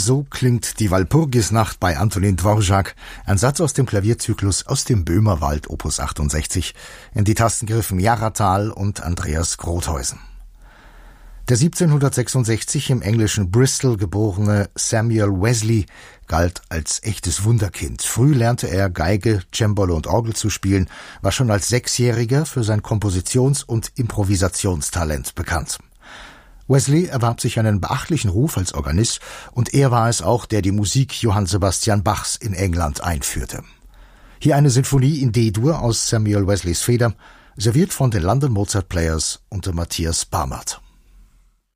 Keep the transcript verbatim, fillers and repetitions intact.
So klingt die Walpurgisnacht bei Antonin Dvorak, ein Satz aus dem Klavierzyklus aus dem Böhmerwald Opus achtundsechzig, in die Tasten griffen Jaratal und Andreas Grothuysen. Der siebzehnhundertsechsundsechzig im englischen Bristol geborene Samuel Wesley galt als echtes Wunderkind. Früh lernte er Geige, Cembalo und Orgel zu spielen, war schon als Sechsjähriger für sein Kompositions- und Improvisationstalent bekannt. Wesley erwarb sich einen beachtlichen Ruf als Organist und er war es auch, der die Musik Johann Sebastian Bachs in England einführte. Hier eine Sinfonie in D-Dur aus Samuel Wesleys Feder, serviert von den London Mozart Players unter Matthias Barmert.